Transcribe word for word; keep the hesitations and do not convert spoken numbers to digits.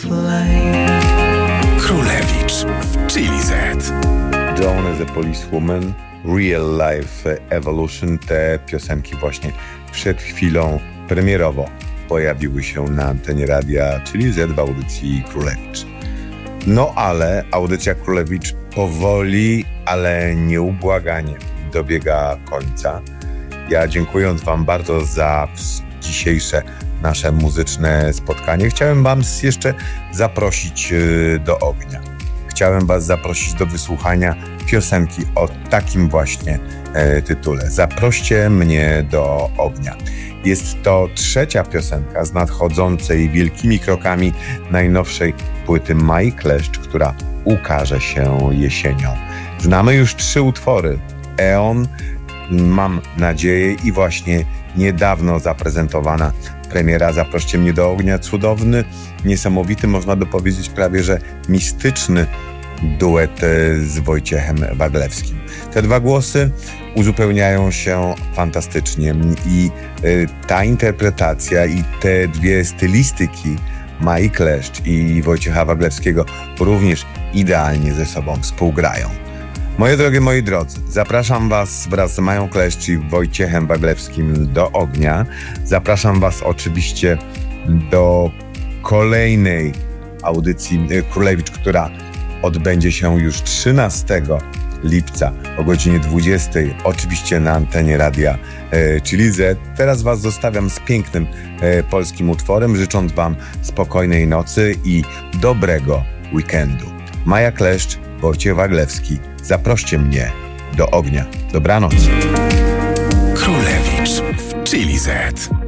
flame. Królewicz w Chili Z. Joan as a Policewoman, Real Life Evolution, te piosenki właśnie przed chwilą premierowo pojawiły się na antenie radia Chili Z w audycji Królewicz. No ale audycja Królewicz powoli, ale nieubłaganie dobiega końca. Ja dziękując Wam bardzo za dzisiejsze nasze muzyczne spotkanie, chciałem Wam jeszcze zaprosić do ognia. Chciałem Was zaprosić do wysłuchania piosenki o takim właśnie e, tytule. Zaproście mnie do ognia. Jest to trzecia piosenka z nadchodzącej wielkimi krokami najnowszej płyty Mai Kleszcz, która ukaże się jesienią. Znamy już trzy utwory. Eon, Mam nadzieję i właśnie niedawno zaprezentowana premiera Zaproście mnie do ognia. Cudowny, niesamowity, można by powiedzieć prawie, że mistyczny duet z Wojciechem Waglewskim. Te dwa głosy uzupełniają się fantastycznie i ta interpretacja i te dwie stylistyki Mai Kleszcz i Wojciecha Waglewskiego również idealnie ze sobą współgrają. Moje drogie, moi drodzy, zapraszam Was wraz z Mają Kleszcz i Wojciechem Waglewskim do ognia. Zapraszam Was oczywiście do kolejnej audycji Królewicz, która odbędzie się już trzynastego lipca o godzinie dwudziestej, oczywiście na antenie radia e, Chili Z. Teraz Was zostawiam z pięknym e, polskim utworem, życząc Wam spokojnej nocy i dobrego weekendu. Maja Kleszcz, Wojciech Waglewski. Zaproście mnie do ognia. Dobranoc. Królewicz w Chili Z.